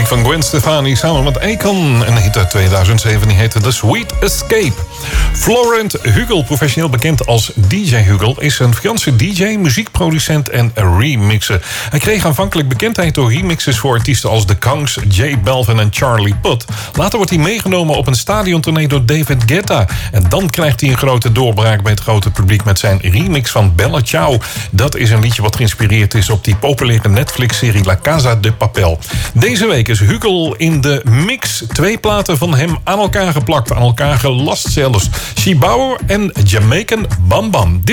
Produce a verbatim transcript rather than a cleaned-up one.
Muziek van Gwen Stefani samen met Akon. Een hit uit tweeduizend zeven, die heette The Sweet Escape. Florent Hugel, professioneel bekend als D J Hugel, is een Franse D J, muziekproducent en remixer. Hij kreeg aanvankelijk bekendheid door remixes voor artiesten als The Kongs, J Balvin en Charlie Puth. Later wordt hij meegenomen op een stadiontournee door David Guetta. En dan krijgt hij een grote doorbraak bij het grote publiek met zijn remix van Bella Ciao. Dat is een liedje wat geïnspireerd is op die populaire Netflix-serie La Casa de Papel. Deze week is Hugel in de mix. Twee platen van hem aan elkaar geplakt, aan elkaar gelast zelfs. Shibao en Jamaican Bam Bam. Dit